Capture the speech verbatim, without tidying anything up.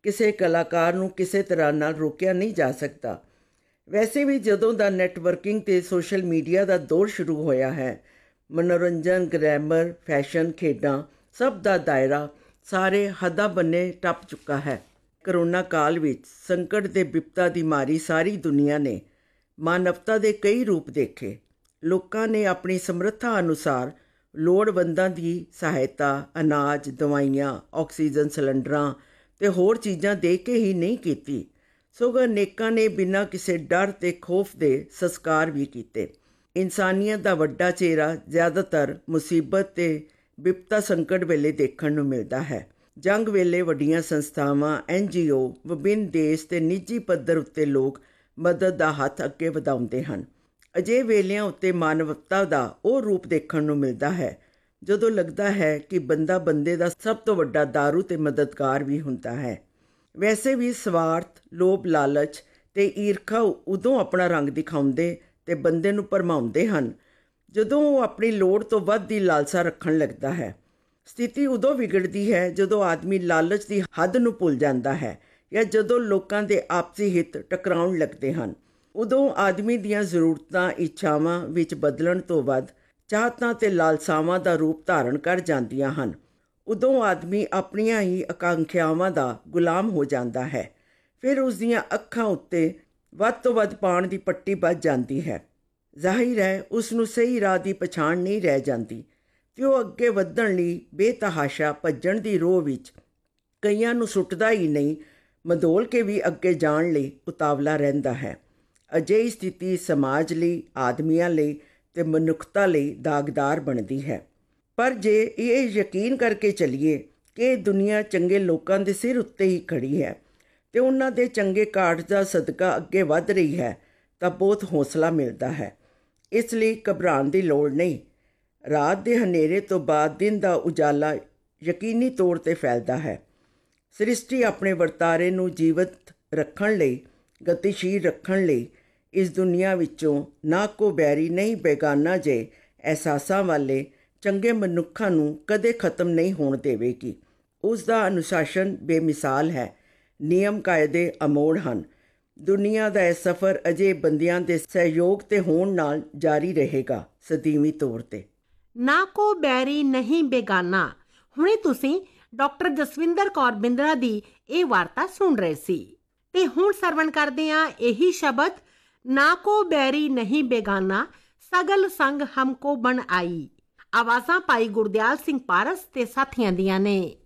ਕਿਸੇ ਕਲਾਕਾਰ ਨੂੰ ਕਿਸੇ ਤਰ੍ਹਾਂ ਨਾਲ ਰੋਕਿਆ ਨਹੀਂ ਜਾ ਸਕਦਾ। ਵੈਸੇ ਵੀ ਜਦੋਂ ਦਾ ਨੈਟਵਰਕਿੰਗ ਤੇ ਸੋਸ਼ਲ ਮੀਡੀਆ ਦਾ ਦੌਰ ਸ਼ੁਰੂ ਹੋਇਆ ਹੈ, ਮਨੋਰੰਜਨ, ਗ੍ਰੈਮਰ, ਫੈਸ਼ਨ, ਖੇਡਾਂ ਸਭ ਦਾ ਦਾਇਰਾ ਸਾਰੇ ਹੱਦਾਂ ਬੰਨੇ ਟੱਪ ਚੁੱਕਾ ਹੈ। ਕਰੋਨਾ ਕਾਲ ਵਿੱਚ ਸੰਕਟ ਦੇ ਬਿਪਤਾ ਦੀ ਮਾਰੀ ਸਾਰੀ ਦੁਨੀਆ ਨੇ ਮਾਨਵਤਾ ਦੇ ਕਈ ਰੂਪ ਦੇਖੇ। ਲੋਕਾਂ ਨੇ ਆਪਣੀ ਸਮਰੱਥਾ ਅਨੁਸਾਰ ਲੋੜਵੰਦਾਂ ਦੀ ਸਹਾਇਤਾ ਅਨਾਜ, ਦਵਾਈਆਂ, ਆਕਸੀਜਨ ਸਿਲੰਡਰਾਂ ਤੇ ਹੋਰ ਚੀਜ਼ਾਂ ਦੇ ਕੇ ਹੀ ਨਹੀਂ ਕੀਤੀ, ਸਗੋਂ ਅਨੇਕਾਂ ਨੇ ਬਿਨਾਂ ਕਿਸੇ ਡਰ ਤੇ ਖੌਫ ਦੇ ਸੰਸਕਾਰ ਵੀ ਕੀਤੇ। ਇਨਸਾਨੀਅਤ ਦਾ ਵੱਡਾ ਚਿਹਰਾ ਜ਼ਿਆਦਾਤਰ ਮੁਸੀਬਤ ਤੇ ਬਿਪਤਾ ਸੰਕਟ ਵੇਲੇ ਦੇਖਣ ਨੂੰ ਮਿਲਦਾ ਹੈ। ਜੰਗ ਵੇਲੇ ਵੱਡੀਆਂ ਸੰਸਥਾਵਾਂ, ਐਨ ਜੀ ਓ, ਵਿਭਿੰਨ ਦੇਸ਼ ਤੇ ਨਿੱਜੀ ਪੱਧਰ ਉੱਤੇ ਲੋਕ ਮਦਦ ਦਾ ਹੱਥ ਅੱਗੇ ਵਧਾਉਂਦੇ ਹਨ। ਅਜਿਹੇ ਵੇਲਿਆਂ ਉੱਤੇ ਮਾਨਵਤਾ ਦਾ ਉਹ ਰੂਪ ਦੇਖਣ ਨੂੰ ਮਿਲਦਾ ਹੈ ਜਦੋਂ ਲੱਗਦਾ ਹੈ ਕਿ ਬੰਦਾ ਬੰਦੇ ਦਾ ਸਭ ਤੋਂ ਵੱਡਾ ਦਾਰੂ ਤੇ ਮਦਦਗਾਰ ਵੀ ਹੁੰਦਾ ਹੈ। ਵੈਸੇ ਵੀ ਸਵਾਰਥ, ਲੋਭ, ਲਾਲਚ ਤੇ ਈਰਖਾ ਉਦੋਂ ਆਪਣਾ ਰੰਗ ਦਿਖਾਉਂਦੇ ਤੇ ਬੰਦੇ ਨੂੰ ਭਰਮਾਉਂਦੇ ਹਨ ਜਦੋਂ ਉਹ ਆਪਣੀ ਲੋੜ ਤੋਂ ਵੱਧ ਦੀ ਲਾਲਸਾ ਰੱਖਣ ਲੱਗਦਾ ਹੈ। ਸਥਿਤੀ ਉਦੋਂ ਵਿਗੜਦੀ ਹੈ ਜਦੋਂ ਆਦਮੀ ਲਾਲਚ ਦੀ ਹੱਦ ਨੂੰ ਭੁੱਲ ਜਾਂਦਾ ਹੈ ਜਾਂ ਜਦੋਂ ਲੋਕਾਂ ਦੇ ਆਪਸੀ ਹਿੱਤ ਟਕਰਾਉਣ ਲੱਗਦੇ ਹਨ। ਉਦੋਂ ਆਦਮੀ ਦੀਆਂ ਜ਼ਰੂਰਤਾਂ, ਇੱਛਾਵਾਂ ਵਿੱਚ ਬਦਲਣ ਤੋਂ ਵੱਧ ਚਾਹਤਾਂ ਤੇ ਲਾਲਸਾਵਾਂ ਦਾ ਰੂਪ ਧਾਰਨ ਕਰ ਜਾਂਦੀਆਂ ਹਨ। ਉਦੋਂ ਆਦਮੀ ਆਪਣੀਆਂ ਹੀ ਆਕਾਂਖਿਆਵਾਂ ਦਾ ਗੁਲਾਮ ਹੋ ਜਾਂਦਾ ਹੈ। ਫਿਰ ਉਸ ਦੀਆਂ ਅੱਖਾਂ ਉੱਤੇ ਵੱਧ ਤੋਂ ਵੱਧ ਪਾਉਣ ਦੀ ਪੱਟੀ ਵੱਜ ਜਾਂਦੀ ਹੈ। ਜ਼ਾਹਿਰ ਹੈ ਉਸ ਨੂੰ ਸਹੀ ਰਾਹ ਦੀ ਪਛਾਣ ਨਹੀਂ ਰਹਿ ਜਾਂਦੀ ਅਤੇ ਉਹ ਅੱਗੇ ਵਧਣ ਲਈ ਬੇਤਹਾਸ਼ਾ ਭੱਜਣ ਦੀ ਰੋਹ ਵਿੱਚ ਕਈਆਂ ਨੂੰ ਸੁੱਟਦਾ ਹੀ ਨਹੀਂ, ਮਧੋਲ ਕੇ ਵੀ ਅੱਗੇ ਜਾਣ ਲਈ ਉਤਾਵਲਾ ਰਹਿੰਦਾ ਹੈ। ਅਜਿਹੀ ਸਥਿਤੀ ਸਮਾਜ ਲਈ, ਆਦਮੀਆਂ ਲਈ ਤੇ ਮਨੁੱਖਤਾ ਲਈ ਦਾਗਦਾਰ ਬਣਦੀ ਹੈ। ਪਰ ਜੇ ਇਹ ਯਕੀਨ ਕਰਕੇ ਚੱਲੀਏ ਕਿ ਇਹ ਦੁਨੀਆ ਚੰਗੇ ਲੋਕਾਂ ਦੇ ਸਿਰ ਉੱਤੇ ਹੀ ਖੜੀ ਹੈ ਤੇ ਉਹਨਾਂ ਦੇ ਚੰਗੇ ਕਾਰਜ ਦਾ ਸਦਕਾ ਅੱਗੇ ਵੱਧ ਰਹੀ ਹੈ ਤਾਂ ਬਹੁਤ ਹੌਸਲਾ ਮਿਲਦਾ ਹੈ। ਇਸ ਲਈ ਘਬਰਾਉਣ ਦੀ ਲੋੜ ਨਹੀਂ। ਰਾਤ ਦੇ ਹਨੇਰੇ ਤੋਂ ਬਾਅਦ ਦਿਨ ਦਾ ਉਜਾਲਾ ਯਕੀਨੀ ਤੌਰ 'ਤੇ ਫੈਲਦਾ ਹੈ। ਸ੍ਰਿਸ਼ਟੀ ਆਪਣੇ ਵਰਤਾਰੇ ਨੂੰ ਜੀਵਤ ਰੱਖਣ ਲਈ, ਗਤੀਸ਼ੀਲ ਰੱਖਣ ਲਈ ਇਸ ਦੁਨੀਆ ਵਿੱਚੋਂ ਨਾ ਕੋ ਬੈਰੀ ਨਹੀਂ ਬੇਗਾਨਾ ਜੇ ਅਹਿਸਾਸਾਂ ਵਾਲੇ ਚੰਗੇ ਮਨੁੱਖਾਂ ਨੂੰ ਕਦੇ ਖਤਮ ਨਹੀਂ ਹੋਣ ਦੇਵੇਗੀ। ਉਸ ਦਾ ਅਨੁਸ਼ਾਸਨ ਬੇਮਿਸਾਲ ਹੈ, ਨਿਯਮ ਕਾਇਦੇ ਅਮੋੜ ਹਨ। ਦੁਨੀਆ ਦਾ ਇਹ ਸਫ਼ਰ ਅਜੇ ਬੰਦਿਆਂ ਦੇ ਸਹਿਯੋਗ ਤੇ ਹੋਣ ਨਾਲ ਜਾਰੀ ਰਹੇਗਾ ਸਦੀਵੀ ਤੌਰ 'ਤੇ। ਨਾ ਕੋ ਬੈਰੀ ਨਹੀਂ ਬੇਗਾਨਾ। ਹੁਣੇ ਤੁਸੀਂ ਡਾਕਟਰ ਜਸਵਿੰਦਰ ਕੌਰ ਬਿੰਦਰਾ ਦੀ ਇਹ ਵਾਰਤਾ ਸੁਣ ਰਹੇ ਸੀ ਤੇ ਹੁਣ ਸਰਵਣ ਕਰਦੇ ਹਾਂ ਇਹੀ ਸ਼ਬਦ, ਨਾ ਕੋ ਬੈਰੀ ਨਹੀਂ ਬੇਗਾਨਾ, ਸਗਲ ਸੰਗ ਹਮਕੋ ਬਣ ਆਈ। ਆਵਾਜ਼ਾਂ ਭਾਈ ਗੁਰਦਿਆਲ ਸਿੰਘ ਪਾਰਸ ਤੇ ਸਾਥੀਆਂ ਦੀਆਂ ਨੇ।